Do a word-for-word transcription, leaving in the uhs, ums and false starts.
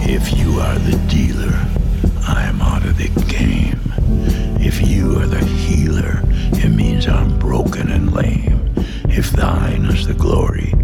If you are the dealer, I am out of the game. If you are the healer, it means I'm broken and lame. If thine is the glory,